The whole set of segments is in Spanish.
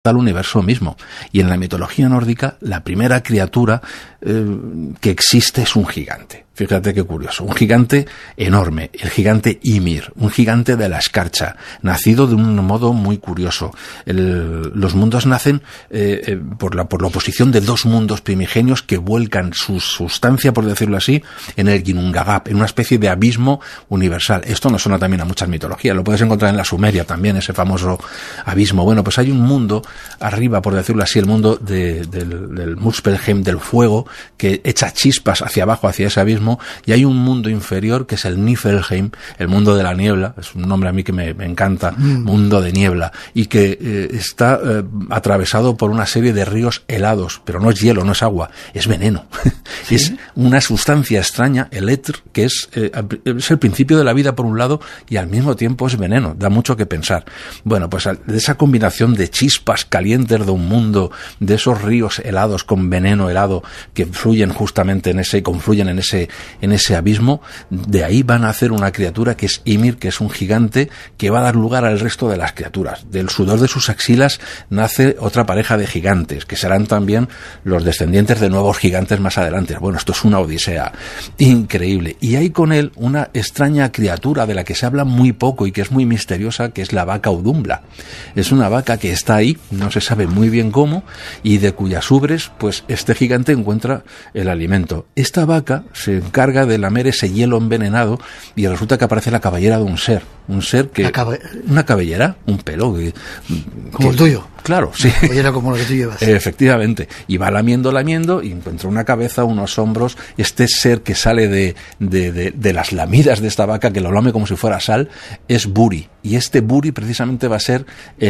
al universo mismo. Y en la mitología nórdica, la primera criatura que existe es un gigante. Fíjate qué curioso, un gigante enorme, el gigante Ymir, un gigante de la escarcha, nacido de un modo muy curioso. Los mundos nacen por la oposición de dos mundos primigenios que vuelcan su sustancia, por decirlo así, en el Ginnungagap, en una especie de abismo universal. Esto nos suena también a muchas mitologías, lo puedes encontrar en la Sumeria también, ese famoso abismo. Bueno, pues hay un mundo arriba, por decirlo así, el mundo del Muspelheim, del fuego, que echa chispas hacia abajo, hacia ese abismo, y hay un mundo inferior que es el Niflheim, el mundo de la niebla, es un nombre a mí que me encanta, mundo de niebla, y que está atravesado por una serie de ríos helados, pero no es hielo, no es agua, es veneno. ¿Sí? Es una sustancia extraña, el éter, que es el principio de la vida por un lado, y al mismo tiempo es veneno, da mucho que pensar. Bueno, pues de esa combinación de chispas calientes de un mundo, de esos ríos helados con veneno helado que fluyen justamente confluyen en ese abismo, de ahí van a hacer una criatura que es Ymir, que es un gigante que va a dar lugar al resto de las criaturas. Del sudor de sus axilas nace otra pareja de gigantes, que serán también los descendientes de nuevos gigantes más adelante. Bueno, esto es una odisea increíble. Y hay con él una extraña criatura de la que se habla muy poco y que es muy misteriosa, que es la vaca Udumbla. Es una vaca que está ahí, no se sabe muy bien cómo, y de cuyas ubres, pues este gigante encuentra el alimento. Esta vaca se encarga de lamer ese hielo envenenado y resulta que aparece la cabellera de un ser que... ¿Una cabellera? Un pelo. Como el tuyo. Claro, sí. Cabellera como lo que tú llevas. Efectivamente. Y va lamiendo y encuentra una cabeza, unos hombros. Este ser que sale de las lamidas de esta vaca, que lo lame como si fuera sal, es Buri. Y este Buri precisamente va a ser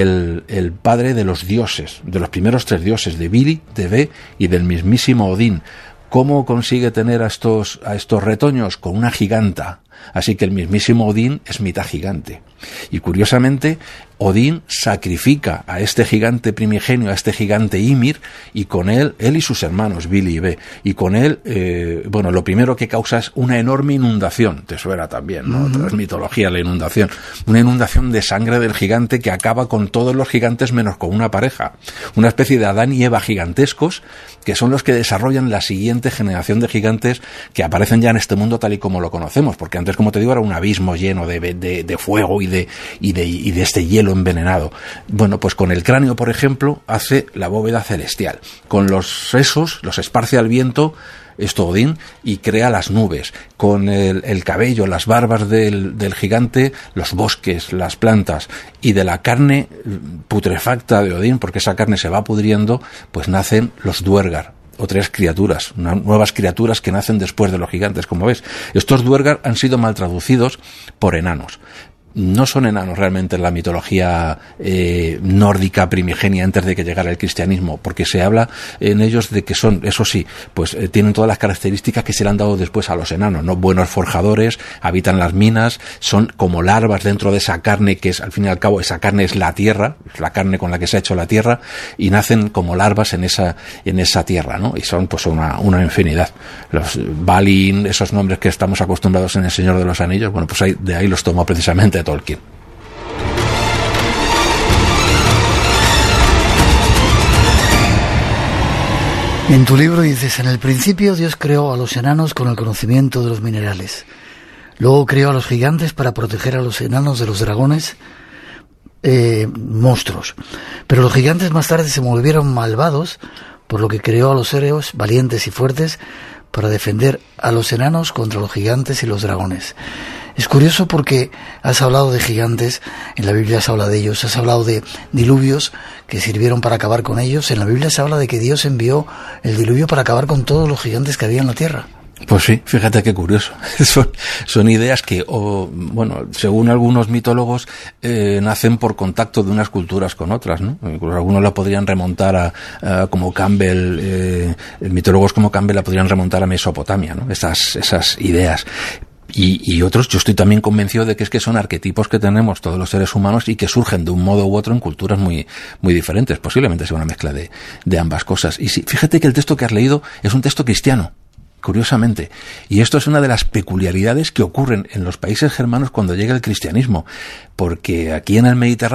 el padre de los dioses, de los primeros tres dioses, de Vili, de Ve y del mismísimo Odín. ¿Cómo consigue tener a estos retoños? Con una giganta. Así que el mismísimo Odín es mitad gigante. Y curiosamente, Odín sacrifica a este gigante primigenio, a este gigante Ymir, y con él y sus hermanos, Vili y Ve, y con él, lo primero que causa es una enorme inundación. Te suena también, ¿no? Es mitología la inundación. Una inundación de sangre del gigante que acaba con todos los gigantes menos con una pareja. Una especie de Adán y Eva gigantescos, que son los que desarrollan la siguiente generación de gigantes que aparecen ya en este mundo tal y como lo conocemos, porque antes, como te digo, era un abismo lleno de fuego y de este hielo envenenado. Bueno, pues con el cráneo, por ejemplo, hace la bóveda celestial. Con los sesos los esparce al viento Odín y crea las nubes. Con el cabello, las barbas del gigante, los bosques, las plantas, y de la carne putrefacta de Odín, porque esa carne se va pudriendo, pues nacen los Duergar, otras criaturas, nuevas criaturas que nacen después de los gigantes, como ves. Estos Duergar han sido mal traducidos por enanos. No son enanos realmente en la mitología nórdica primigenia antes de que llegara el cristianismo, porque se habla en ellos de que son, eso sí, pues tienen todas las características que se le han dado después a los enanos, ¿no? Buenos forjadores, habitan las minas, son como larvas dentro de esa carne que es, al fin y al cabo, esa carne es la tierra, es la carne con la que se ha hecho la tierra, y nacen como larvas en esa tierra, ¿no? Y son pues una infinidad. Los Balin, esos nombres que estamos acostumbrados en El Señor de los Anillos, bueno, pues de ahí los tomó precisamente Tolkien. En tu libro dices: en el principio Dios creó a los enanos con el conocimiento de los minerales. Luego creó a los gigantes para proteger a los enanos de los dragones, monstruos. Pero los gigantes más tarde se volvieron malvados, por lo que creó a los héroes valientes y fuertes para defender a los enanos contra los gigantes y los dragones. Es curioso porque has hablado de gigantes, en la Biblia se habla de ellos, has hablado de diluvios que sirvieron para acabar con ellos. En la Biblia se habla de que Dios envió el diluvio para acabar con todos los gigantes que había en la tierra. Pues sí, fíjate qué curioso. Son ideas que, según algunos mitólogos, nacen por contacto de unas culturas con otras, ¿no? Incluso algunos la podrían remontar como Campbell, mitólogos como Campbell la podrían remontar a Mesopotamia, ¿no? Esas ideas. Y otros, yo estoy también convencido de que son arquetipos que tenemos todos los seres humanos y que surgen de un modo u otro en culturas muy, muy diferentes. Posiblemente sea una mezcla de ambas cosas. Y sí, fíjate que el texto que has leído es un texto cristiano, curiosamente. Y esto es una de las peculiaridades que ocurren en los países germanos cuando llega el cristianismo. Porque aquí en el Mediterráneo,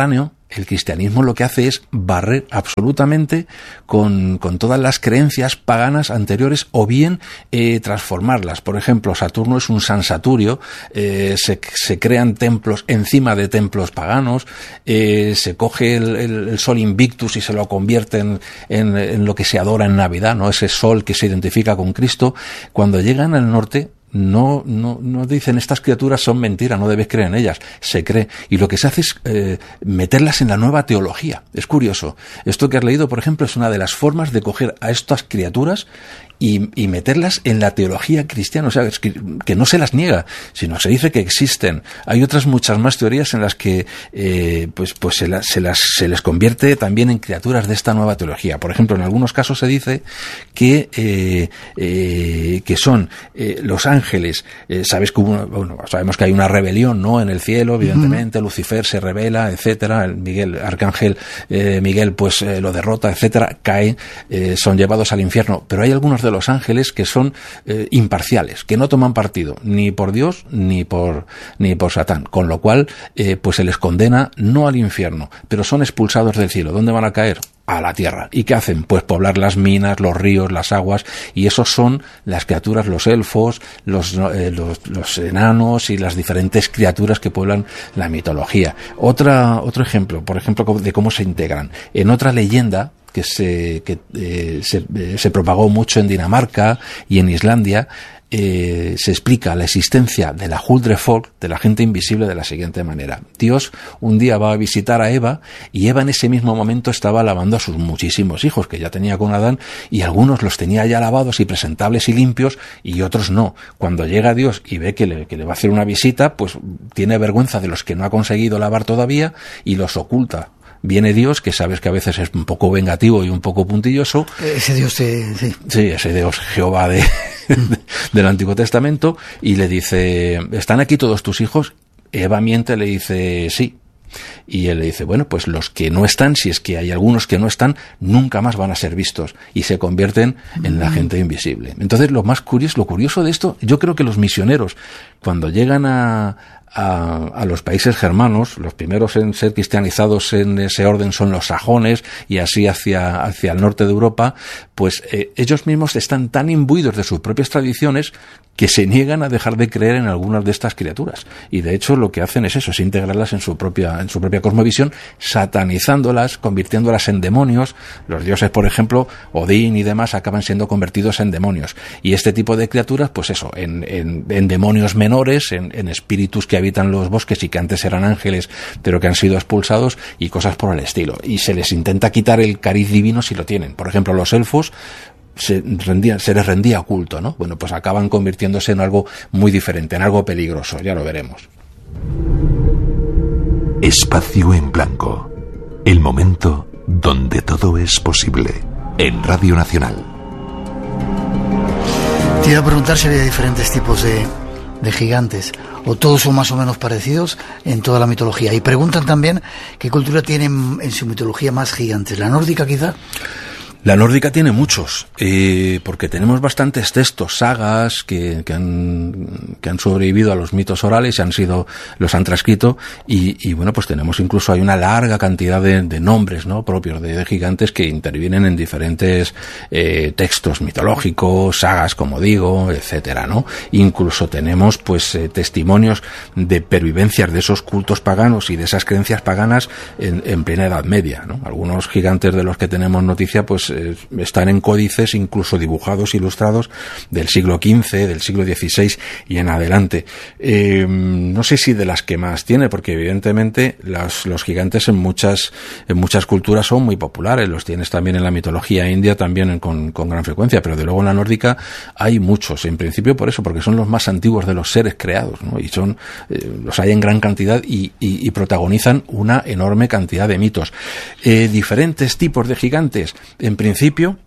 El cristianismo lo que hace es barrer absolutamente con todas las creencias paganas anteriores, o bien transformarlas. Por ejemplo, Saturno es un San Saturio, se crean templos encima de templos paganos, se coge el Sol Invictus y se lo convierte en lo que se adora en Navidad, ¿no? Ese sol que se identifica con Cristo. Cuando llegan al norte, no dicen estas criaturas son mentira, no debes creer en ellas, se cree, y lo que se hace es meterlas en la nueva teología. Es curioso, esto que has leído, por ejemplo, es una de las formas de coger a estas criaturas y meterlas en la teología cristiana, o sea, es que no se las niega, sino se dice que existen. Hay otras muchas más teorías en las que pues se les convierte también en criaturas de esta nueva teología. Por ejemplo, en algunos casos se dice que son los ángeles. Sabemos que hay una rebelión, ¿no?, en el cielo, evidentemente. Lucifer se rebela, etcétera. El arcángel Miguel pues lo derrota, etcétera. Caen, son llevados al infierno. Pero hay algunos de los ángeles que son imparciales, que no toman partido ni por Dios ni por Satán, con lo cual pues se les condena no al infierno, pero son expulsados del cielo. ¿Dónde van a caer? A la tierra. ¿Y qué hacen? Pues poblar las minas, los ríos, las aguas, y esos son las criaturas, los elfos, los enanos y las diferentes criaturas que pueblan la mitología. Otro ejemplo, por ejemplo, de cómo se integran. En otra leyenda que se propagó mucho en Dinamarca y en Islandia, se explica la existencia de la Huldrefolk, de la gente invisible, de la siguiente manera. Dios un día va a visitar a Eva, y Eva en ese mismo momento estaba lavando a sus muchísimos hijos que ya tenía con Adán, y algunos los tenía ya lavados y presentables y limpios, y otros no. Cuando llega Dios y ve que le va a hacer una visita, pues tiene vergüenza de los que no ha conseguido lavar todavía y los oculta. Viene Dios, que sabes que a veces es un poco vengativo y un poco puntilloso. Ese Dios sí, ese Dios Jehová del Antiguo Testamento, y le dice: ¿están aquí todos tus hijos? Eva miente, le dice sí. Y él le dice: bueno, pues los que no están, si es que hay algunos que no están, nunca más van a ser vistos, y se convierten en la gente invisible. Entonces, lo curioso de esto, yo creo que los misioneros, cuando llegan a los países germanos, los primeros en ser cristianizados en ese orden son los sajones, y así hacia el norte de Europa, pues ellos mismos están tan imbuidos de sus propias tradiciones que se niegan a dejar de creer en algunas de estas criaturas, y de hecho lo que hacen es eso, es integrarlas en su propia cosmovisión, satanizándolas, convirtiéndolas en demonios. Los dioses, por ejemplo, Odín y demás, acaban siendo convertidos en demonios, y este tipo de criaturas, pues eso, en demonios menores, en espíritus que habitan los bosques y que antes eran ángeles pero que han sido expulsados, y cosas por el estilo, y se les intenta quitar el cariz divino si lo tienen. Por ejemplo, los elfos se les rendía culto, ¿no? Bueno, pues acaban convirtiéndose en algo muy diferente, en algo peligroso, ya lo veremos. Espacio en Blanco, el momento donde todo es posible, en Radio Nacional. Te iba a preguntar si había diferentes tipos de gigantes, o todos son más o menos parecidos en toda la mitología. Y preguntan también qué cultura tienen en su mitología más gigantes. ¿La nórdica quizá? La nórdica tiene muchos, porque tenemos bastantes textos, sagas que han sobrevivido a los mitos orales y los han transcrito, y bueno, pues tenemos incluso, hay una larga cantidad de nombres, ¿no?, propios de gigantes que intervienen en diferentes textos mitológicos, sagas, como digo, etcétera, ¿no? Incluso tenemos pues testimonios de pervivencias de esos cultos paganos y de esas creencias paganas en plena Edad Media, ¿no? Algunos gigantes de los que tenemos noticia pues están en códices, incluso dibujados, ilustrados, del siglo XV, del siglo XVI y en adelante. No sé si de las que más tiene, porque evidentemente los gigantes en muchas culturas son muy populares. Los tienes también en la mitología india, también con gran frecuencia, pero de luego en la nórdica hay muchos, en principio por eso, porque son los más antiguos de los seres creados, ¿no? Y los hay en gran cantidad y protagonizan una enorme cantidad de mitos. Diferentes tipos de gigantes. En principio,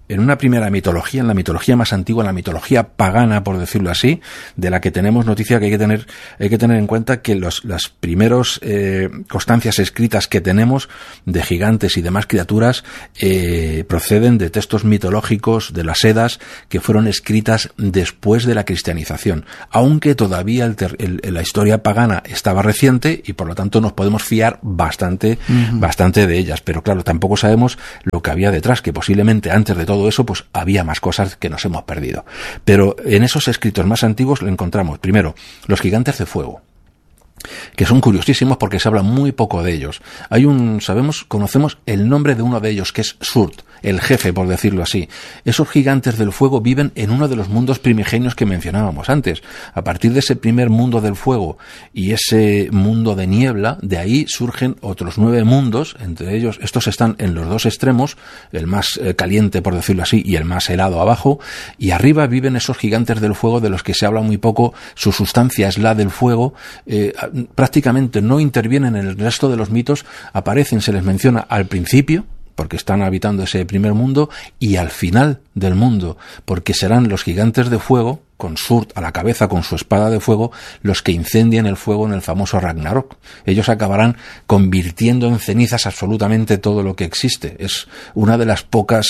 en una primera mitología, en la mitología más antigua, en la mitología pagana, por decirlo así, de la que tenemos noticia, que hay que tener en cuenta que las primeros constancias escritas que tenemos de gigantes y demás criaturas proceden de textos mitológicos de las Edas que fueron escritas después de la cristianización, aunque todavía la historia pagana estaba reciente y por lo tanto nos podemos fiar bastante de ellas, pero claro, tampoco sabemos lo que había detrás, que posiblemente antes de todo eso pues había más cosas que nos hemos perdido. Pero en esos escritos más antiguos lo encontramos, primero, los gigantes de fuego, que son curiosísimos porque se habla muy poco de ellos. Conocemos el nombre de uno de ellos, que es Surt, el jefe, por decirlo así. Esos gigantes del fuego viven en uno de los mundos primigenios que mencionábamos antes. A partir de ese primer mundo del fuego y ese mundo de niebla, de ahí surgen otros 9 mundos, entre ellos, estos están en los dos extremos, el más caliente, por decirlo así, y el más helado abajo, y arriba viven esos gigantes del fuego de los que se habla muy poco. Su sustancia es la del fuego, prácticamente no intervienen en el resto de los mitos, aparecen, se les menciona al principio, porque están habitando ese primer mundo, y al final del mundo, porque serán los gigantes de fuego, con Surt a la cabeza, con su espada de fuego, los que incendien el fuego en el famoso Ragnarok. Ellos acabarán convirtiendo en cenizas absolutamente todo lo que existe. Es una de las pocas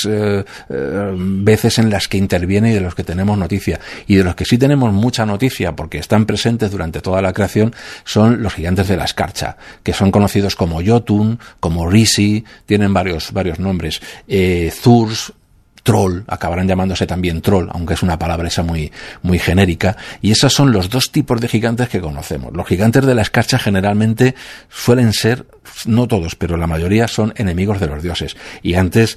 veces en las que interviene y de los que tenemos noticia. Y de los que sí tenemos mucha noticia, porque están presentes durante toda la creación, son los gigantes de la escarcha, que son conocidos como Jotun, como Risi, tienen varios nombres, Thurs, Troll, acabarán llamándose también troll, aunque es una palabra esa muy genérica, y esos son los dos tipos de gigantes que conocemos. Los gigantes de la escarcha generalmente suelen ser, no todos, pero la mayoría son enemigos de los dioses, y antes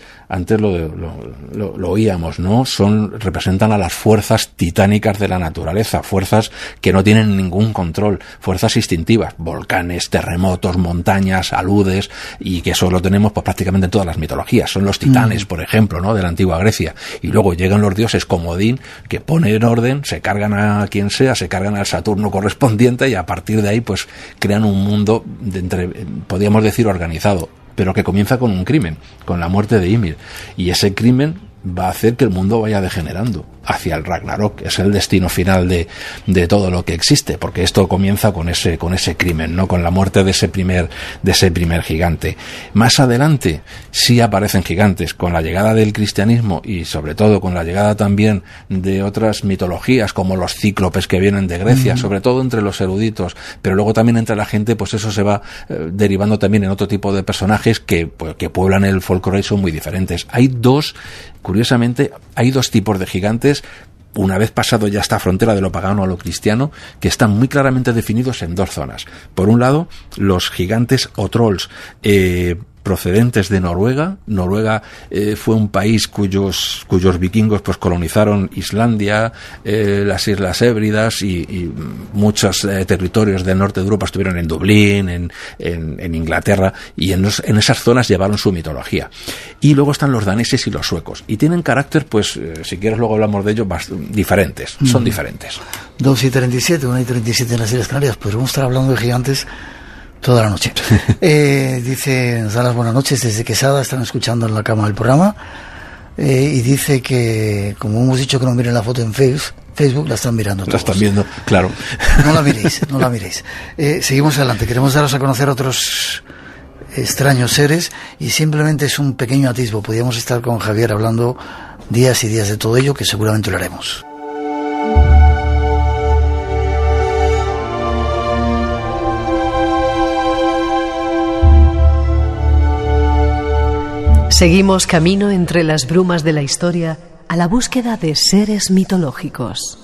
lo oíamos, ¿no? Representan a las fuerzas titánicas de la naturaleza, fuerzas que no tienen ningún control, fuerzas instintivas, volcanes, terremotos, montañas, aludes, y que eso lo tenemos pues prácticamente en todas las mitologías. Son los titanes, por ejemplo, ¿no? De la antigua Grecia, y luego llegan los dioses como Odín, que pone en orden, se cargan a quien sea, se cargan al Saturno correspondiente, y a partir de ahí pues crean un mundo podríamos decir organizado, pero que comienza con un crimen, con la muerte de Ymir, y ese crimen va a hacer que el mundo vaya degenerando hacia el Ragnarok. Es el destino final de todo lo que existe, porque esto comienza con ese crimen, ¿no? Con la muerte de ese primer gigante. Más adelante sí aparecen gigantes, con la llegada del cristianismo y sobre todo con la llegada también de otras mitologías como los cíclopes que vienen de Grecia, sobre todo entre los eruditos, pero luego también entre la gente, pues eso se va derivando también en otro tipo de personajes que pueblan el folclore y son muy diferentes. Curiosamente, hay dos tipos de gigantes, una vez pasado ya esta frontera de lo pagano a lo cristiano, que están muy claramente definidos en dos zonas. Por un lado, los gigantes o trolls, procedentes de Noruega. Noruega fue un país cuyos vikingos pues colonizaron Islandia, las Islas Hébridas y muchos territorios del norte de Europa estuvieron en Dublín, en Inglaterra, y en esas zonas llevaron su mitología. Y luego están los daneses y los suecos, y tienen carácter, pues si quieres luego hablamos de ellos, diferentes, son diferentes. 2:37, 1:37 en las Islas Canarias, podemos estar hablando de gigantes toda la noche. Dice, nos da las buenas noches desde Quesada, están escuchando en la cama del programa, y dice que, como hemos dicho que no miren la foto en Facebook, la están mirando todos. La están viendo, claro. No la miréis. Seguimos adelante, queremos daros a conocer otros extraños seres, y simplemente es un pequeño atisbo. Podríamos estar con Javier hablando días y días de todo ello, que seguramente lo haremos. Seguimos camino entre las brumas de la historia a la búsqueda de seres mitológicos.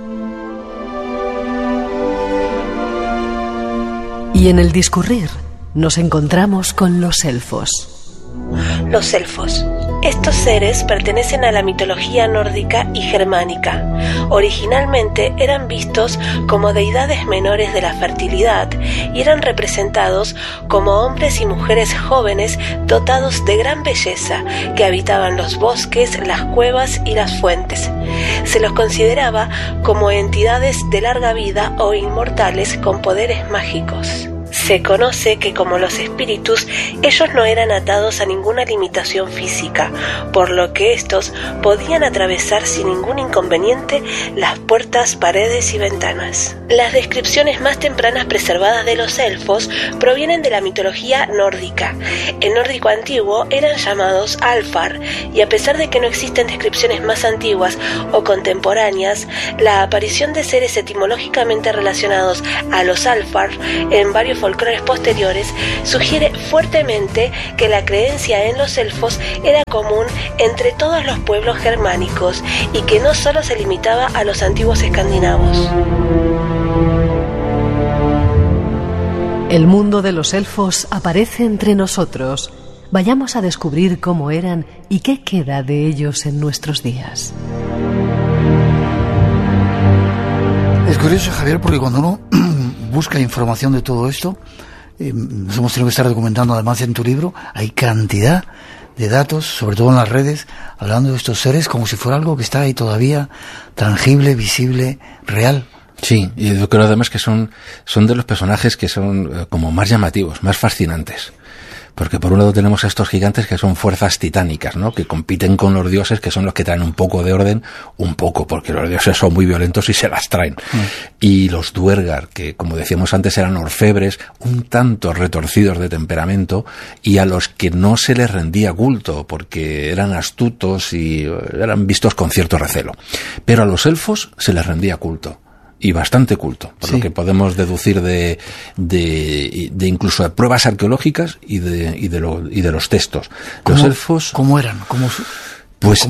Y en el discurrir nos encontramos con los elfos. Los elfos. Estos seres pertenecen a la mitología nórdica y germánica. Originalmente eran vistos como deidades menores de la fertilidad y eran representados como hombres y mujeres jóvenes dotados de gran belleza que habitaban los bosques, las cuevas y las fuentes. Se los consideraba como entidades de larga vida o inmortales con poderes mágicos. Se conoce que como los espíritus, ellos no eran atados a ninguna limitación física, por lo que estos podían atravesar sin ningún inconveniente las puertas, paredes y ventanas. Las descripciones más tempranas preservadas de los elfos provienen de la mitología nórdica. En nórdico antiguo eran llamados Alfar, y a pesar de que no existen descripciones más antiguas o contemporáneas, la aparición de seres etimológicamente relacionados a los Alfar en varios folclores posteriores sugiere fuertemente que la creencia en los elfos era común entre todos los pueblos germánicos y que no solo se limitaba a los antiguos escandinavos. El mundo de los elfos aparece entre nosotros. Vayamos a descubrir cómo eran y qué queda de ellos en nuestros días. Es curioso, Javier, porque cuando uno busca información de todo esto, nos hemos tenido que estar documentando además en tu libro, hay cantidad de datos, sobre todo en las redes, hablando de estos seres como si fuera algo que está ahí todavía tangible, visible, real. Sí, y yo creo además que son de los personajes que son como más llamativos, más fascinantes. Porque por un lado tenemos a estos gigantes que son fuerzas titánicas, ¿no? Que compiten con los dioses, que son los que traen un poco de orden, porque los dioses son muy violentos y se las traen. Y los Duergar, que como decíamos antes eran orfebres, un tanto retorcidos de temperamento, y a los que no se les rendía culto, porque eran astutos y eran vistos con cierto recelo. Pero a los elfos se les rendía culto. Y bastante culto, por lo que podemos deducir de incluso de pruebas arqueológicas y de los textos. Los elfos, ¿cómo eran? Pues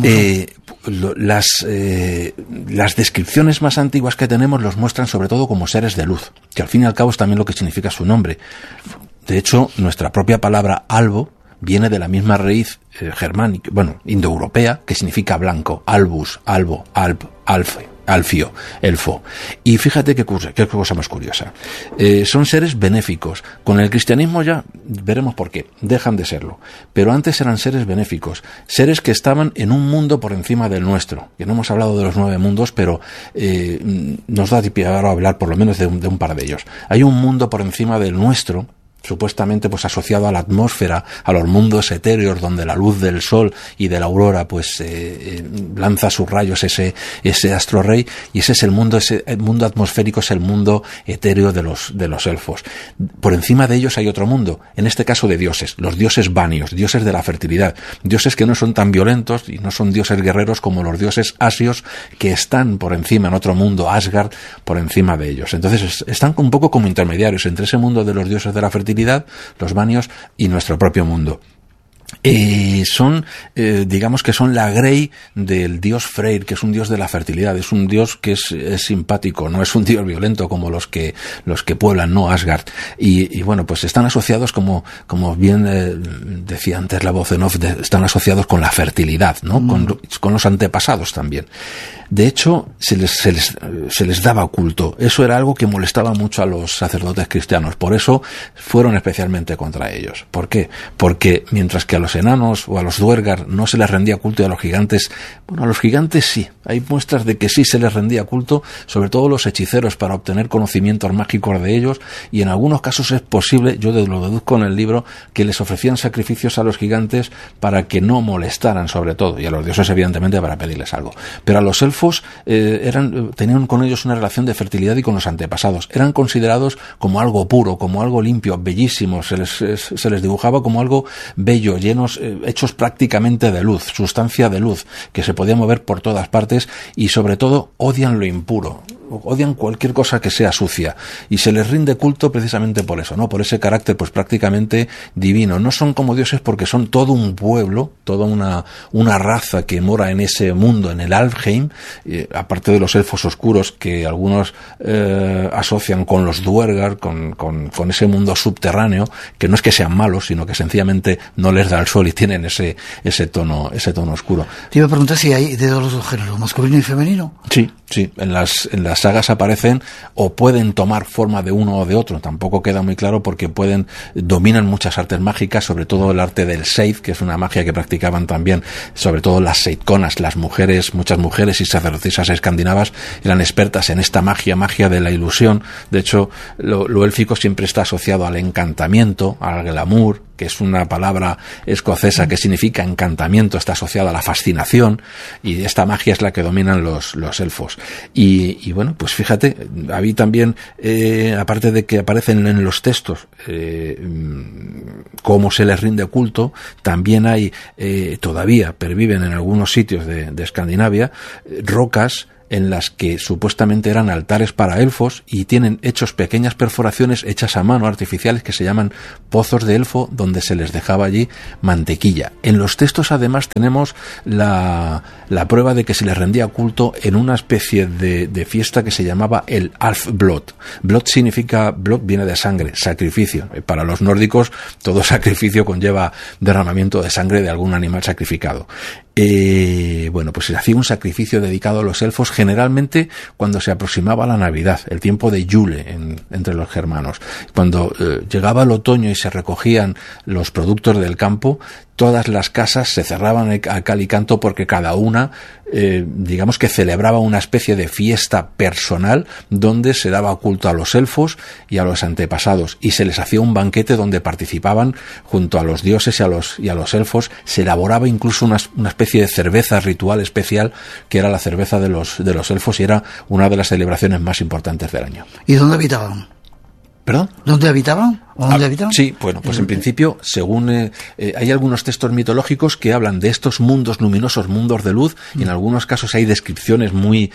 las descripciones más antiguas que tenemos los muestran sobre todo como seres de luz, que al fin y al cabo es también lo que significa su nombre. De hecho, nuestra propia palabra albo viene de la misma raíz germánica, indoeuropea, que significa blanco, albus, albo, alp, alfio, elfo. Y fíjate qué cosa más curiosa. Son seres benéficos. Con el cristianismo ya veremos por qué. Dejan de serlo. Pero antes eran seres benéficos. Seres que estaban en un mundo por encima del nuestro. Que no hemos hablado de los 9 mundos, pero nos da pie ahora a hablar por lo menos de un par de ellos. Hay un mundo por encima del nuestro, supuestamente pues asociado a la atmósfera, a los mundos etéreos donde la luz del sol y de la aurora pues lanza sus rayos ese astro rey, y ese mundo atmosférico es el mundo etéreo de los elfos. Por encima de ellos hay otro mundo, en este caso de dioses, los dioses vanios, dioses de la fertilidad, dioses que no son tan violentos y no son dioses guerreros como los dioses asios, que están por encima en otro mundo, Asgard, por encima de ellos. Entonces están un poco como intermediarios entre ese mundo de los dioses de la fertilidad, los vanios, y nuestro propio mundo. Digamos que son la grey del dios Freyr, que es un dios de la fertilidad, es un dios que es simpático, no es un dios violento como los que pueblan, no Asgard, y bueno, pues están asociados como bien decía antes la voz en off, están asociados con la fertilidad, ¿no? Con los antepasados también. De hecho, se les daba culto. Eso era algo que molestaba mucho a los sacerdotes cristianos. Por eso fueron especialmente contra ellos. ¿Por qué? Porque mientras que a los enanos o a los Duergar no se les rendía culto, y a los gigantes sí. Hay muestras de que sí se les rendía culto, sobre todo los hechiceros, para obtener conocimientos mágicos de ellos, y en algunos casos es posible, yo lo deduzco en el libro, que les ofrecían sacrificios a los gigantes para que no molestaran, sobre todo, y a los dioses evidentemente para pedirles algo. Pero a los elfos tenían con ellos una relación de fertilidad y con los antepasados. Eran considerados como algo puro, como algo limpio, bellísimo. Se les dibujaba como algo bello, hechos prácticamente de luz, sustancia de luz, que se podía mover por todas partes, y sobre todo odian lo impuro. Odian cualquier cosa que sea sucia, y se les rinde culto precisamente por eso, ¿no? Por ese carácter pues prácticamente divino. No son como dioses porque son todo un pueblo, toda una raza que mora en ese mundo, en el Alfheim, aparte de los elfos oscuros que algunos asocian con los Duergar, con ese mundo subterráneo, que no es que sean malos, sino que sencillamente no les mirar al sol y tienen ese tono oscuro. Te iba a preguntar si hay de los dos géneros, masculino y femenino. Sí, en las sagas aparecen o pueden tomar forma de uno o de otro, tampoco queda muy claro porque dominan muchas artes mágicas, sobre todo el arte del seid, que es una magia que practicaban también, sobre todo las seidkonas, muchas mujeres y sacerdotisas escandinavas eran expertas en esta magia de la ilusión. De hecho, lo élfico siempre está asociado al encantamiento, al glamour, que es una palabra escocesa que significa encantamiento, está asociada a la fascinación, y esta magia es la que dominan los elfos. Y bueno, pues fíjate, había también, aparte de que aparecen en los textos cómo se les rinde culto, también hay, todavía perviven en algunos sitios de Escandinavia, rocas en las que supuestamente eran altares para elfos y tienen hechos pequeñas perforaciones hechas a mano, artificiales, que se llaman pozos de elfo, donde se les dejaba allí mantequilla. En los textos además tenemos la prueba de que se les rendía culto en una especie de fiesta que se llamaba el Alfblot. Blot viene de sangre, sacrificio. Para los nórdicos todo sacrificio conlleva derramamiento de sangre de algún animal sacrificado. Bueno, pues se hacía un sacrificio dedicado a los elfos, generalmente cuando se aproximaba la Navidad, el tiempo de Yule entre los germanos. Cuando llegaba el otoño y se recogían los productos del campo, todas las casas se cerraban a cal y canto porque cada una, digamos que celebraba una especie de fiesta personal donde se daba culto a los elfos y a los antepasados, y se les hacía un banquete donde participaban junto a los dioses y a los elfos. Se elaboraba incluso una especie de cerveza ritual especial que era la cerveza de los elfos, y era una de las celebraciones más importantes del año. ¿Y dónde habitaban? ¿Perdón? ¿Dónde habitaban? ¿O dónde habitaban? Sí, bueno, pues en principio, según hay algunos textos mitológicos que hablan de estos mundos luminosos, mundos de luz, y en algunos casos hay descripciones muy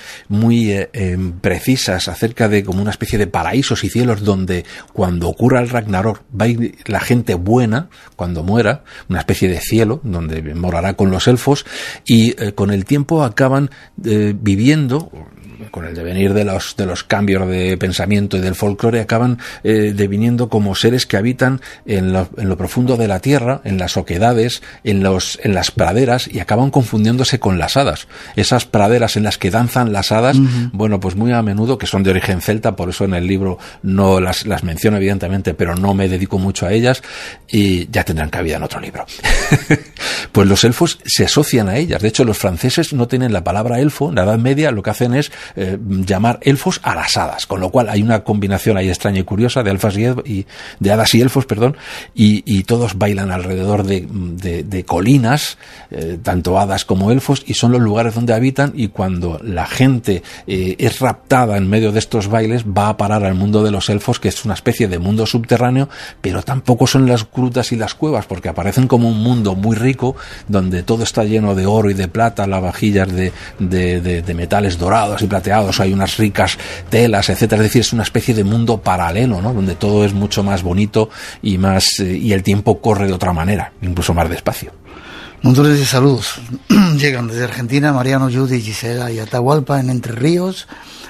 precisas acerca de como una especie de paraísos y cielos donde cuando ocurra el Ragnarok va a ir la gente buena cuando muera, una especie de cielo donde morará con los elfos, y con el tiempo acaban viviendo, con el devenir de los cambios de pensamiento y del folclore, acaban deviniendo como seres que habitan en lo profundo de la tierra, en las oquedades, en las praderas, y acaban confundiéndose con las hadas. Esas praderas en las que danzan las hadas, bueno, pues muy a menudo, que son de origen celta, por eso en el libro no las menciono evidentemente, pero no me dedico mucho a ellas, y ya tendrán cabida en otro libro. Pues los elfos se asocian a ellas. De hecho, los franceses no tienen la palabra elfo. En la Edad Media lo que hacen es llamar elfos a las hadas, con lo cual hay una combinación ahí extraña y curiosa de hadas y elfos, y todos bailan alrededor de colinas, tanto hadas como elfos, y son los lugares donde habitan, y cuando la gente es raptada en medio de estos bailes, va a parar al mundo de los elfos, que es una especie de mundo subterráneo, pero tampoco son las grutas y las cuevas, porque aparecen como un mundo muy rico, donde todo está lleno de oro y de plata, lavavajillas de metales dorados y plateados, hay unas ricas telas, etcétera. Es decir, es una especie de mundo paralelo, ¿no? Donde todo es mucho más bonito y el tiempo corre de otra manera, incluso más despacio. Montones de saludos. Llegan desde Argentina Mariano, Judy, Gisela y Atahualpa en Entre Ríos.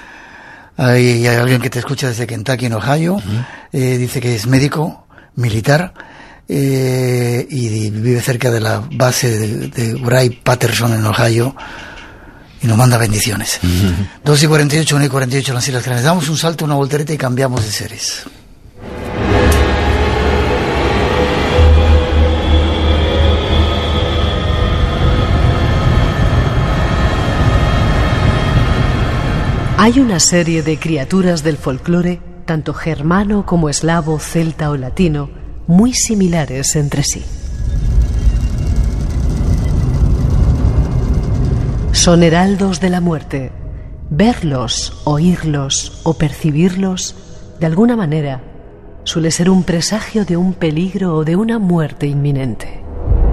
Hay alguien que te escucha desde Kentucky, en Ohio. Dice que es médico militar y vive cerca de la base de Wright-Patterson en Ohio, y nos manda bendiciones. 2:48, 1:48 en las Islas Canarias. Damos un salto, una voltereta y cambiamos de seres. Hay una serie de criaturas del folclore, tanto germano como eslavo, celta o latino, muy similares entre sí. Son heraldos de la muerte. Verlos, oírlos o percibirlos, de alguna manera, suele ser un presagio de un peligro o de una muerte inminente.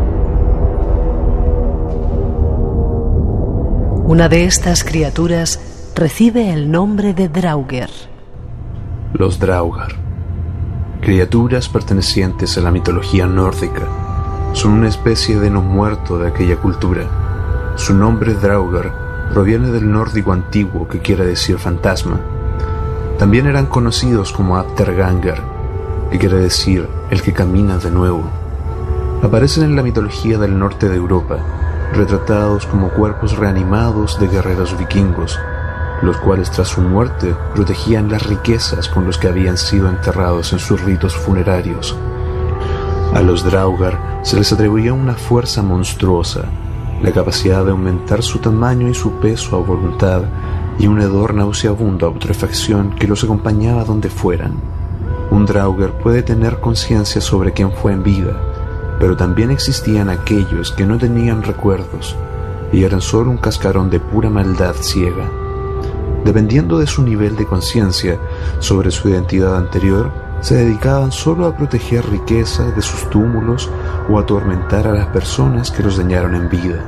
Una de estas criaturas recibe el nombre de Draugr. Los Draugr, criaturas pertenecientes a la mitología nórdica, son una especie de no muerto de aquella cultura. Su nombre Draugr proviene del nórdico antiguo, que quiere decir fantasma. También eran conocidos como Aftergangr, que quiere decir el que camina de nuevo. Aparecen en la mitología del norte de Europa, retratados como cuerpos reanimados de guerreros vikingos, los cuales tras su muerte protegían las riquezas con los que habían sido enterrados en sus ritos funerarios. A los Draugr se les atribuía una fuerza monstruosa, la capacidad de aumentar su tamaño y su peso a voluntad, y un hedor nauseabundo a putrefacción que los acompañaba donde fueran. Un Draugr puede tener conciencia sobre quién fue en vida, pero también existían aquellos que no tenían recuerdos y eran solo un cascarón de pura maldad ciega. Dependiendo de su nivel de conciencia sobre su identidad anterior, se dedicaban solo a proteger riqueza de sus túmulos o a atormentar a las personas que los dañaron en vida.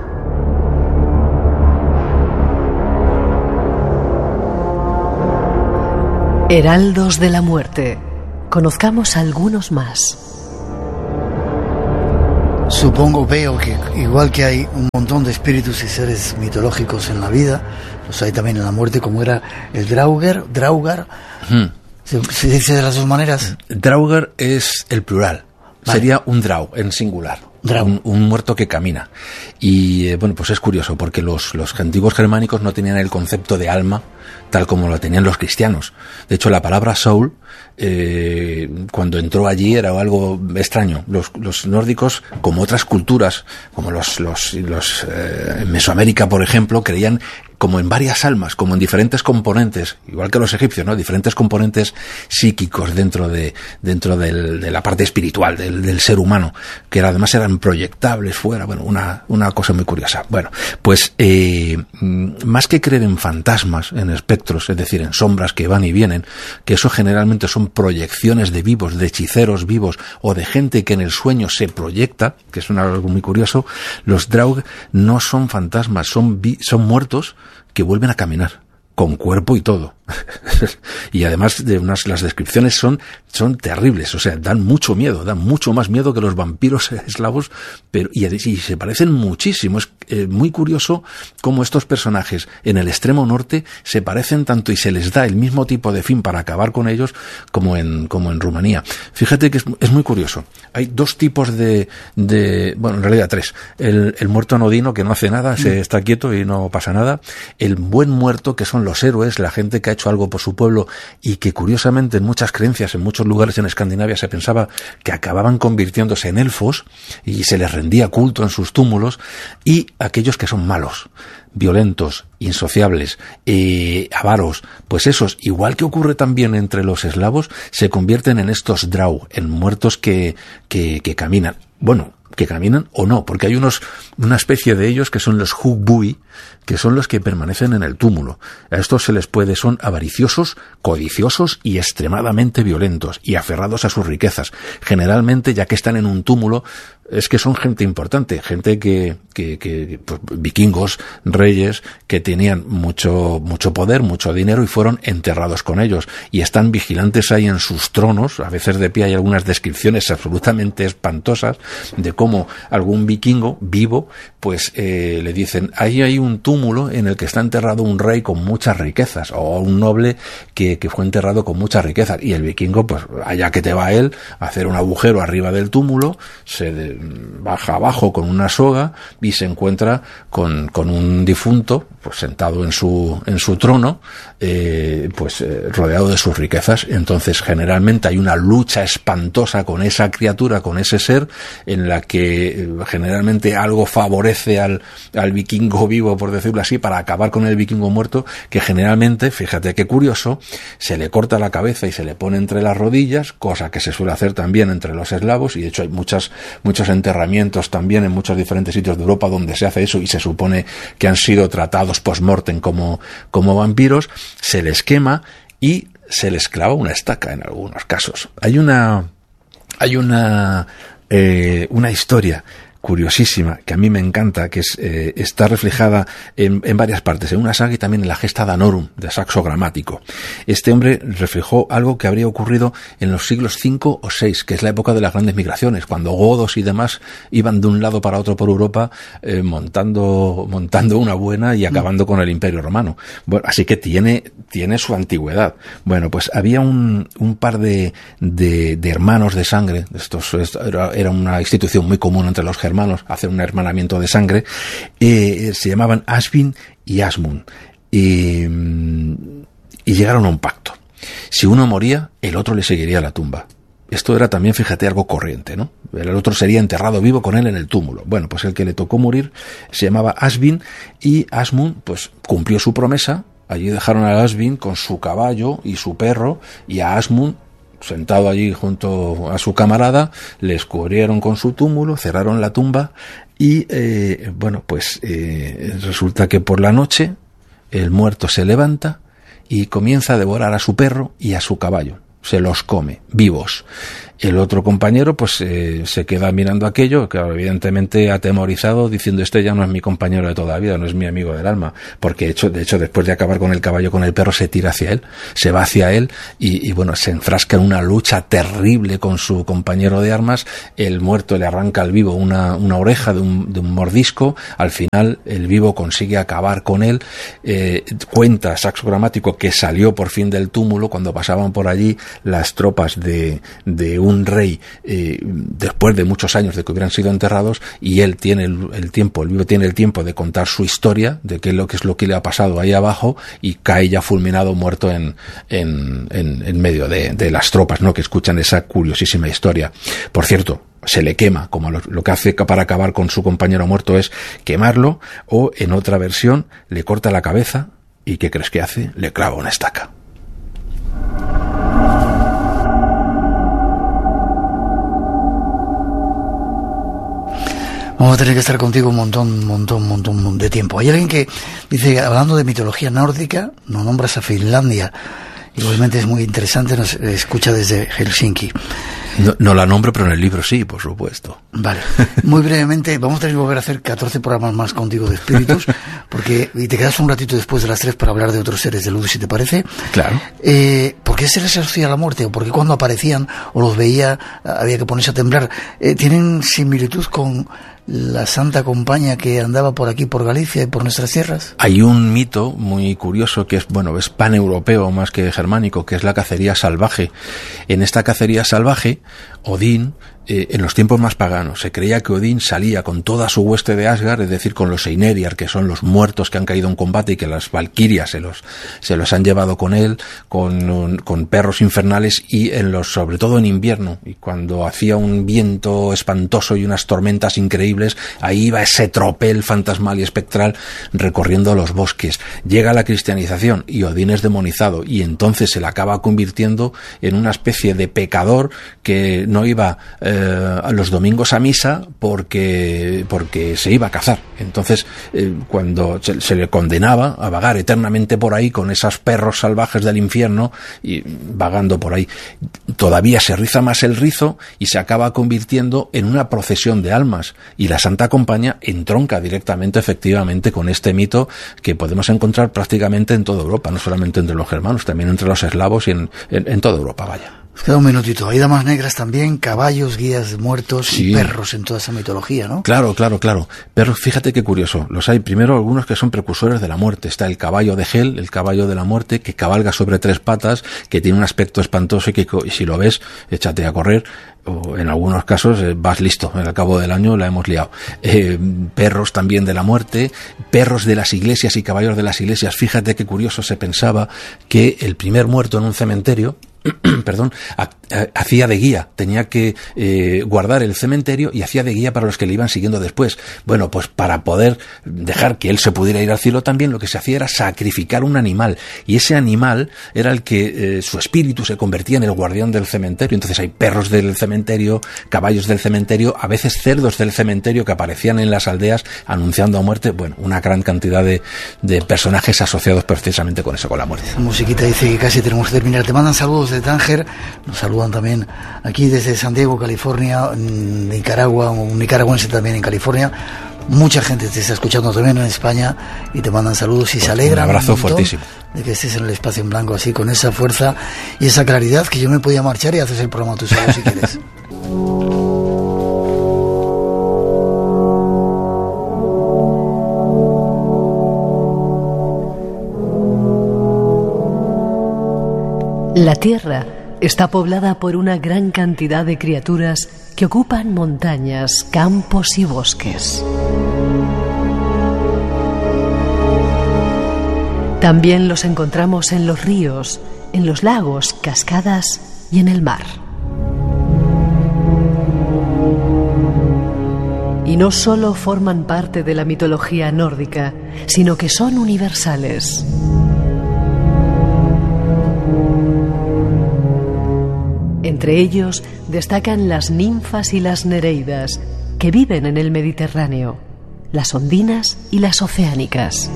Heraldos de la Muerte. Conozcamos algunos más. Veo que igual que hay un montón de espíritus y seres mitológicos en la vida, los hay también en la muerte, como era el Draugr. ¿Se dice de las dos maneras? Draugr es el plural. Vale. Sería un Drau en singular. Un muerto que camina. Y bueno, pues es curioso porque los antiguos germánicos no tenían el concepto de alma tal como lo tenían los cristianos. De hecho, la palabra soul, cuando entró allí, era algo extraño. Los nórdicos, como otras culturas, como los en Mesoamérica, por ejemplo, creían como en varias almas, como en diferentes componentes, igual que los egipcios, ¿no? Diferentes componentes psíquicos dentro de la parte espiritual del ser humano, que además eran proyectables fuera. Bueno, una cosa muy curiosa. Bueno, pues más que creer en fantasmas, en espectros, es decir, en sombras que van y vienen, que eso generalmente son proyecciones de vivos, de hechiceros vivos o de gente que en el sueño se proyecta, que es algo muy curioso. Los Draugr no son fantasmas, son muertos que vuelven a caminar con cuerpo y todo. Y además las descripciones son terribles, o sea, dan mucho miedo, dan mucho más miedo que los vampiros eslavos, pero y se parecen muchísimo. Es muy curioso cómo estos personajes en el extremo norte se parecen tanto y se les da el mismo tipo de fin para acabar con ellos como en Rumanía. Fíjate que es muy curioso. Hay dos tipos bueno, en realidad tres. El muerto anodino, que no hace nada, se está quieto y no pasa nada. El buen muerto, que son los héroes, la gente que ha hecho algo por su pueblo y que curiosamente en muchas creencias, en muchos lugares en Escandinavia se pensaba que acababan convirtiéndose en elfos y se les rendía culto en sus túmulos. Y aquellos que son malos, violentos, insociables, avaros, pues esos, igual que ocurre también entre los eslavos, se convierten en estos Drau, en muertos que caminan. Bueno, que caminan o no, porque hay una especie de ellos que son los Hugbui, que son los que permanecen en el túmulo. A estos son avariciosos, codiciosos y extremadamente violentos y aferrados a sus riquezas. Generalmente, ya que están en un túmulo, es que son gente importante, gente que pues, vikingos, reyes, que tenían mucho poder, mucho dinero y fueron enterrados con ellos. Y están vigilantes ahí en sus tronos, a veces de pie. Hay algunas descripciones absolutamente espantosas de cómo algún vikingo vivo, pues le dicen, ahí hay un túmulo en el que está enterrado un rey con muchas riquezas, o un noble que fue enterrado con muchas riquezas. Y el vikingo, pues allá que te va él, a hacer un agujero arriba del túmulo, baja abajo con una soga y se encuentra con un difunto, pues sentado en su trono, rodeado de sus riquezas. Entonces generalmente hay una lucha espantosa con esa criatura, con ese ser, en la que generalmente algo favorece al vikingo vivo, por decirlo así, para acabar con el vikingo muerto, que generalmente, fíjate qué curioso, se le corta la cabeza y se le pone entre las rodillas, cosa que se suele hacer también entre los eslavos, y de hecho hay muchos enterramientos también en muchos diferentes sitios de Europa donde se hace eso, y se supone que han sido tratados post-mortem como vampiros. Se les quema y se les clava una estaca en algunos casos. Hay una historia curiosísima, que a mí me encanta, que está reflejada en varias partes, en una saga y también en la Gesta Danorum, de Saxo Gramático. Este hombre reflejó algo que habría ocurrido en los siglos V o VI, que es la época de las grandes migraciones, cuando godos y demás iban de un lado para otro por Europa, montando una buena y acabando con el Imperio Romano. Bueno, así que tiene su antigüedad. Bueno, pues había un par de hermanos de sangre. Era una institución muy común entre los germanos, hacer un hermanamiento de sangre. Se llamaban Asvin y Asmund. Y llegaron a un pacto. Si uno moría, el otro le seguiría a la tumba. Esto era también, fíjate, algo corriente, ¿no? El otro sería enterrado vivo con él en el túmulo. Bueno, pues el que le tocó morir se llamaba Asvin, y Asmund pues cumplió su promesa. Allí dejaron a Asvin con su caballo y su perro, y a Asmund sentado allí junto a su camarada, les cubrieron con su túmulo, cerraron la tumba y resulta que por la noche el muerto se levanta y comienza a devorar a su perro y a su caballo. Se los come vivos. El otro compañero pues se queda mirando aquello, claro, evidentemente atemorizado, diciendo: este ya no es mi compañero de toda la vida, no es mi amigo del alma, porque de hecho después de acabar con el caballo, con el perro, se tira hacia él, se va hacia él y se enfrasca en una lucha terrible con su compañero de armas. El muerto le arranca al vivo una oreja de un mordisco. Al final el vivo consigue acabar con él. Cuenta Saxo Gramático que salió por fin del túmulo cuando pasaban por allí las tropas de un rey, después de muchos años de que hubieran sido enterrados, y él tiene el vivo tiene el tiempo de contar su historia, de qué es lo que le ha pasado ahí abajo, y cae ya fulminado, muerto en medio de las tropas, ¿no?, que escuchan esa curiosísima historia. Por cierto, se le quema, como lo que hace para acabar con su compañero muerto es quemarlo, o en otra versión le corta la cabeza y ¿qué crees que hace? Le clava una estaca. Vamos a tener que estar contigo un montón de tiempo. Hay alguien que dice, hablando de mitología nórdica, nos nombras a Finlandia. Igualmente es muy interesante, nos escucha desde Helsinki. No la nombro, pero en el libro sí, por supuesto. Vale. Muy brevemente, vamos a tener que volver a hacer 14 programas más contigo de espíritus, y te quedas un ratito después de las 3 para hablar de otros seres de luz, si te parece. Claro. ¿Por qué se les asocia a la muerte? ¿O por qué cuando aparecían o los veía había que ponerse a temblar? ¿Tienen similitud con la Santa Compañía que andaba por aquí, por Galicia y por nuestras tierras? Hay un mito muy curioso que es paneuropeo más que germánico, que es la cacería salvaje. En esta cacería salvaje, Odín, en los tiempos más paganos, se creía que Odín salía con toda su hueste de Asgard, es decir, con los Einherjar, que son los muertos que han caído en combate y que las valquirias se los han llevado con él, con perros infernales, y sobre todo en invierno, y cuando hacía un viento espantoso y unas tormentas increíbles, ahí iba ese tropel fantasmal y espectral recorriendo los bosques. Llega la cristianización y Odín es demonizado, y entonces se le acaba convirtiendo en una especie de pecador que no iba a los domingos a misa porque se iba a cazar. Entonces cuando se le condenaba a vagar eternamente por ahí con esos perros salvajes del infierno y vagando por ahí, todavía se riza más el rizo y se acaba convirtiendo en una procesión de almas, y la Santa Compañía entronca directamente, efectivamente, con este mito que podemos encontrar prácticamente en toda Europa, no solamente entre los germanos, también entre los eslavos y en toda Europa, vaya. Nos queda un minutito. Hay damas negras también, caballos, guías muertos, sí, y perros en toda esa mitología, ¿no? Claro. Perros, fíjate qué curioso. Los hay, primero, algunos que son precursores de la muerte. Está el caballo de Hel, el caballo de la muerte, que cabalga sobre 3 patas, que tiene un aspecto espantoso y que si lo ves, échate a correr. O en algunos casos vas listo, al cabo del año la hemos liado. Perros también de la muerte, perros de las iglesias y caballos de las iglesias. Fíjate qué curioso, se pensaba que el primer muerto en un cementerio hacía de guía, tenía que guardar el cementerio y hacía de guía para los que le iban siguiendo después. Bueno, pues para poder dejar que él se pudiera ir al cielo también, lo que se hacía era sacrificar un animal, y ese animal era el que su espíritu se convertía en el guardián del cementerio. Entonces hay perros del cementerio, caballos del cementerio, a veces cerdos del cementerio que aparecían en las aldeas anunciando a muerte. Bueno, una gran cantidad de personajes asociados precisamente con eso, con la muerte. La musiquita dice que casi tenemos que terminar. Te mandan saludos amigos de Tánger, nos saludan también aquí desde San Diego, California, Nicaragua, un nicaragüense también en California. Mucha gente te está escuchando también en España y te mandan saludos y pues se alegran. Un abrazo fuertísimo de que estés en el espacio en blanco así, con esa fuerza y esa claridad, que yo me podía marchar y haces el programa tú solo si quieres. La Tierra está poblada por una gran cantidad de criaturas que ocupan montañas, campos y bosques. También los encontramos en los ríos, en los lagos, cascadas y en el mar. Y no solo forman parte de la mitología nórdica, sino que son universales. Entre ellos destacan las ninfas y las nereidas, que viven en el Mediterráneo, las ondinas y las oceánicas.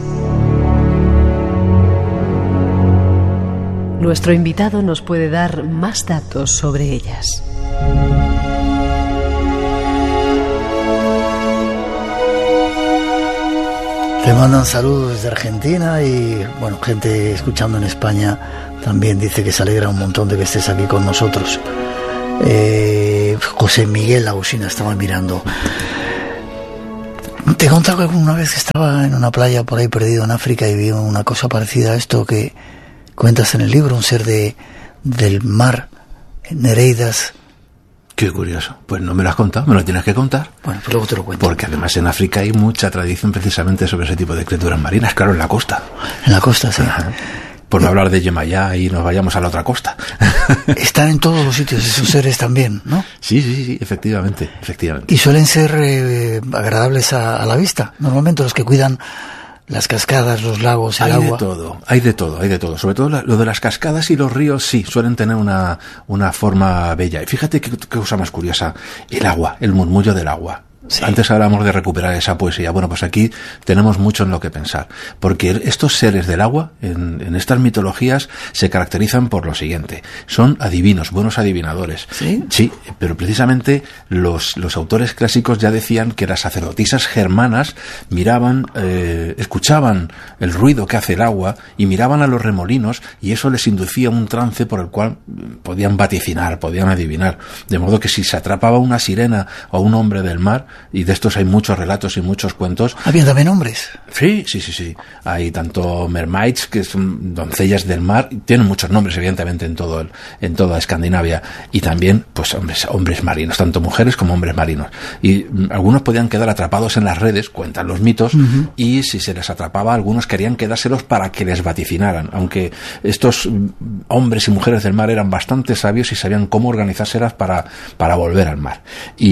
Nuestro invitado nos puede dar más datos sobre ellas. Te mandan saludos desde Argentina y, bueno, gente escuchando en España también dice que se alegra un montón de que estés aquí con nosotros. José Miguel Lausina estaba mirando. Te he contado que alguna vez que estaba en una playa por ahí perdido en África y vi una cosa parecida a esto que cuentas en el libro, un ser del mar, nereidas. Qué curioso. Pues no me lo has contado, me lo tienes que contar. Bueno, pues luego te lo cuento. Porque además en África hay mucha tradición precisamente sobre ese tipo de criaturas marinas, claro, en la costa. En la costa, sí. Ajá. Por no hablar de Yemayá y nos vayamos a la otra costa. Están en todos los sitios esos seres también, ¿no? Sí, efectivamente. Y suelen ser agradables a la vista. Normalmente los que cuidan las cascadas, los lagos, el agua. Hay de todo. Sobre todo lo de las cascadas y los ríos, sí, suelen tener una forma bella. Y fíjate qué cosa más curiosa. El agua, el murmullo del agua. Sí. Antes hablábamos de recuperar esa poesía. Bueno, pues aquí tenemos mucho en lo que pensar. Porque estos seres del agua, en estas mitologías, se caracterizan por lo siguiente. Son adivinos, buenos adivinadores. ¿Sí? Sí, pero precisamente los autores clásicos ya decían que las sacerdotisas germanas miraban, escuchaban el ruido que hace el agua y miraban a los remolinos y eso les inducía un trance por el cual podían vaticinar, podían adivinar. De modo que si se atrapaba una sirena o un hombre del mar, y de estos hay muchos relatos y muchos cuentos. ¿Había también hombres? Sí. Hay tanto mermaids, que son doncellas del mar, tienen muchos nombres evidentemente en toda Escandinavia, y también pues hombres marinos, tanto mujeres como hombres marinos. Y algunos podían quedar atrapados en las redes, cuentan los mitos, y si se les atrapaba, algunos querían quedárselos para que les vaticinaran, aunque estos hombres y mujeres del mar eran bastante sabios y sabían cómo organizárselas para volver al mar.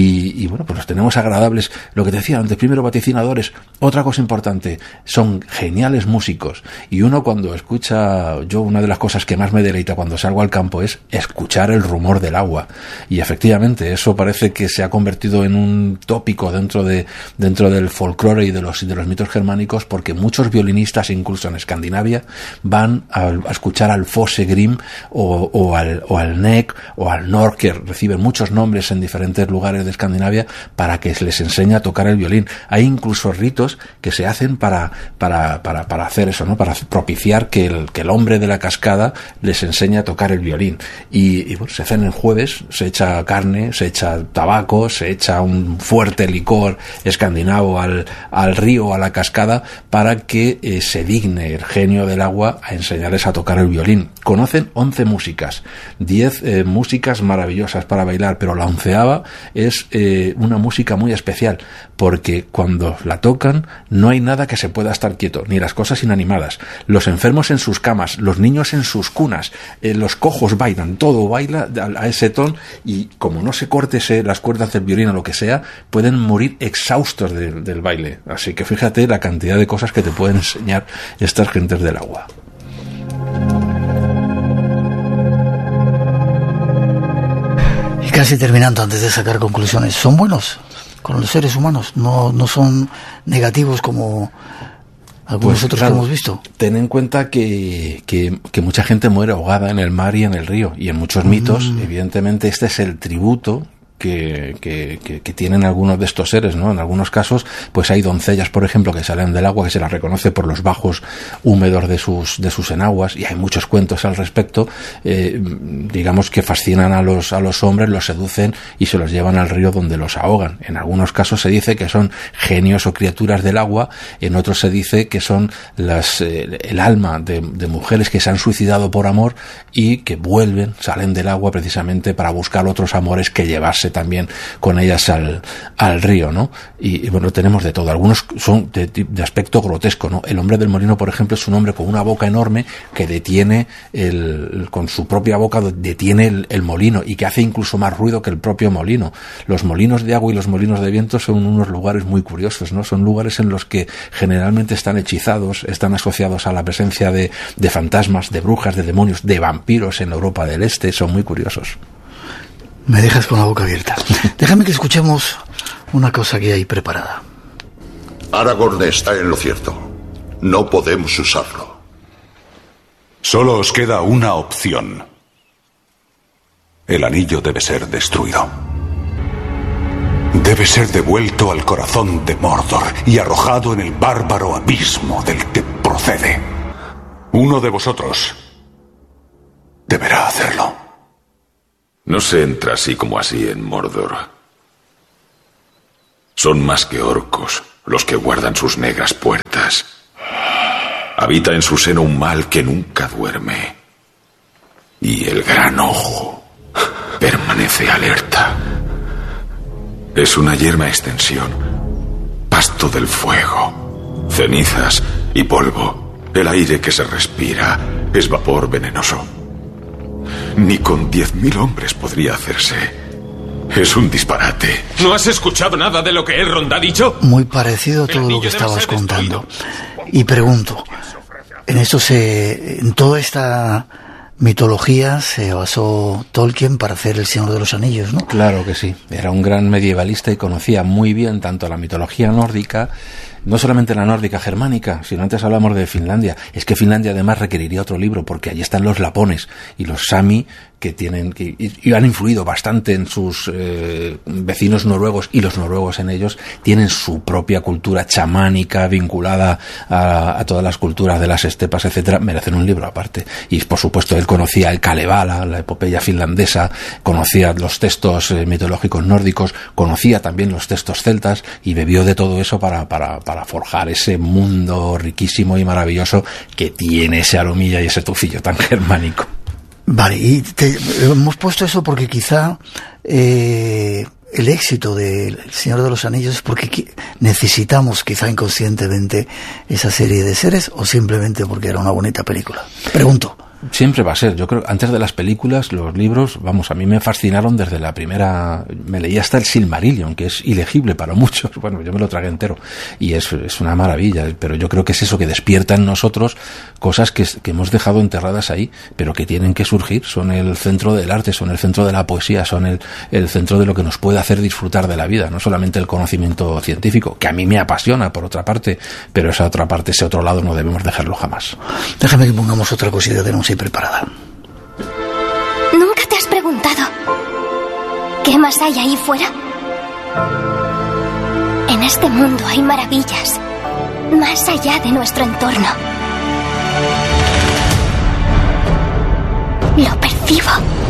Y bueno, pues los tenemos agradables, lo que te decía antes, primero vaticinadores. Otra cosa importante, son geniales músicos, y uno cuando escucha, yo una de las cosas que más me deleita cuando salgo al campo es escuchar el rumor del agua, y efectivamente eso parece que se ha convertido en un tópico dentro del folclore y de los mitos germánicos, porque muchos violinistas incluso en Escandinavia van a escuchar al Fosse Grimm o al Neck o al Nork, que reciben muchos nombres en diferentes lugares de Escandinavia, para que les enseña a tocar el violín. Hay incluso ritos que se hacen para hacer eso, ¿no? Para propiciar que el hombre de la cascada les enseñe a tocar el violín. Y bueno, se hacen en jueves, se echa carne, se echa tabaco, se echa un fuerte licor escandinavo al río, a la cascada, para que se digne el genio del agua a enseñarles a tocar el violín. Conocen 11 músicas, 10 músicas maravillosas para bailar, pero la 11ª es una música muy especial, porque cuando la tocan no hay nada que se pueda estar quieto, ni las cosas inanimadas, los enfermos en sus camas, los niños en sus cunas, los cojos bailan, todo baila a ese ton, y como no se corte las cuerdas del violín o lo que sea, pueden morir exhaustos del baile. Así que fíjate la cantidad de cosas que te pueden enseñar estas gentes del agua. Y casi terminando, antes de sacar conclusiones, ¿son buenos con los seres humanos? No son negativos como algunos Pues, otros claro, que hemos visto. Ten en cuenta que mucha gente muere ahogada en el mar y en el río. Y en muchos mitos, evidentemente, este es el tributo que tienen algunos de estos seres, ¿no? En algunos casos, pues hay doncellas, por ejemplo, que salen del agua, que se las reconoce por los bajos húmedos de sus enaguas, y hay muchos cuentos al respecto, digamos que fascinan a los hombres, los seducen y se los llevan al río donde los ahogan. En algunos casos se dice que son genios o criaturas del agua, en otros se dice que son el alma de mujeres que se han suicidado por amor y que salen del agua precisamente para buscar otros amores que llevarse también con ellas al río, ¿no? Y bueno, tenemos de todo. Algunos son de aspecto grotesco, ¿no? El hombre del molino, por ejemplo, es un hombre con una boca enorme que detiene con su propia boca detiene el molino, y que hace incluso más ruido que el propio molino. Los molinos de agua y los molinos de viento son unos lugares muy curiosos, ¿no? Son lugares en los que generalmente están hechizados, están asociados a la presencia de fantasmas, de brujas, de demonios, de vampiros en Europa del Este. Son muy curiosos. Me dejas con la boca abierta. Déjame que escuchemos una cosa que hay preparada. Aragorn está en lo cierto. No podemos usarlo. Solo os queda una opción. El anillo debe ser destruido. Debe ser devuelto al corazón de Mordor y arrojado en el bárbaro abismo del que procede. Uno de vosotros deberá hacerlo. No se entra así como así en Mordor. Son más que orcos los que guardan sus negras puertas. Habita en su seno un mal que nunca duerme. Y el gran ojo permanece alerta. Es una yerma extensión, pasto del fuego, cenizas y polvo. El aire que se respira es vapor venenoso. Ni con 10.000 hombres podría hacerse. Es un disparate. ¿No has escuchado nada de lo que Elrond ha dicho? Muy parecido a todo lo que estabas contando. Y pregunto, en toda esta mitología se basó Tolkien para hacer El Señor de los Anillos, ¿no? Claro que sí. Era un gran medievalista y conocía muy bien tanto la mitología nórdica, no solamente la nórdica germánica, sino antes hablamos de Finlandia. Es que Finlandia además requeriría otro libro, porque allí están los lapones y los sami, y han influido bastante en sus vecinos noruegos, y los noruegos en ellos tienen su propia cultura chamánica vinculada a todas las culturas de las estepas, etcétera. Merecen un libro aparte. Y por supuesto él conocía el Kalevala, la epopeya finlandesa, conocía los textos mitológicos nórdicos, conocía también los textos celtas, y bebió de todo eso para forjar ese mundo riquísimo y maravilloso que tiene ese aromilla y ese tufillo tan germánico. Vale, y hemos puesto eso porque quizá el éxito del Señor de los Anillos es porque necesitamos quizá inconscientemente esa serie de seres, o simplemente porque era una bonita película. Pregunto. Siempre va a ser. Yo creo que antes de las películas, los libros, a mí me fascinaron desde la primera. Me leí hasta el Silmarillion, que es ilegible para muchos. Bueno, yo me lo tragué entero y es una maravilla. Pero yo creo que es eso que despierta en nosotros cosas que hemos dejado enterradas ahí, pero que tienen que surgir. Son el centro del arte, son el centro de la poesía, son el centro de lo que nos puede hacer disfrutar de la vida. No solamente el conocimiento científico, que a mí me apasiona por otra parte, pero esa otra parte, ese otro lado, no debemos dejarlo jamás. Déjame que pongamos otra cosita que tenemos ahí preparada. ¿Nunca te has preguntado qué más hay ahí fuera? En este mundo hay maravillas más allá de nuestro entorno. Lo percibo.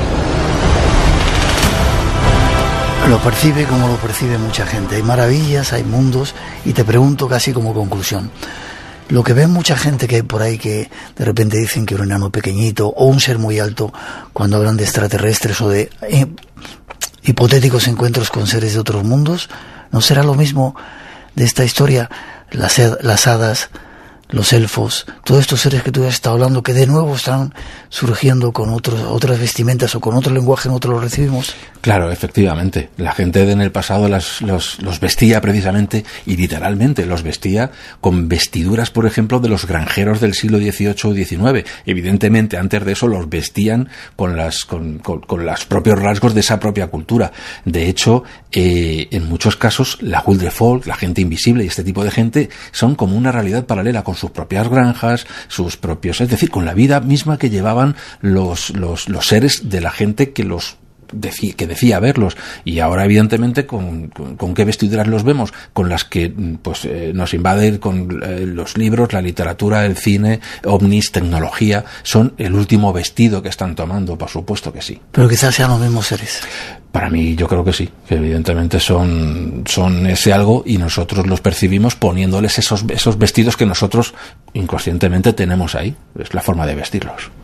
Lo percibe como lo percibe mucha gente. Hay maravillas, hay mundos, y te pregunto casi como conclusión. Lo que ve mucha gente que hay por ahí, que de repente dicen que un enano pequeñito o un ser muy alto, cuando hablan de extraterrestres o de hipotéticos encuentros con seres de otros mundos, ¿no será lo mismo de esta historia? Las hadas, los elfos, todos estos seres que tú has estado hablando, que de nuevo están surgiendo con otras vestimentas o con otro lenguaje, nosotros lo recibimos. Claro, efectivamente. La gente en el pasado los vestía precisamente, y literalmente los vestía con vestiduras, por ejemplo, de los granjeros del siglo XVIII o XIX. Evidentemente, antes de eso los vestían con los propios rasgos de esa propia cultura. De hecho, en muchos casos, la Huldrefolk, la gente invisible y este tipo de gente son como una realidad paralela con sus propias granjas, sus propios, es decir, con la vida misma que llevaban los seres de la gente que decía verlos. Y ahora evidentemente con qué vestiduras los vemos, con las que pues nos invaden con los libros, la literatura, el cine, ovnis, tecnología. Son el último vestido que están tomando, por supuesto que sí. Pero quizás sean los mismos seres. Para mí yo creo que sí, que evidentemente son ese algo, y nosotros los percibimos poniéndoles esos vestidos que nosotros inconscientemente tenemos ahí. Es la forma de vestirlos.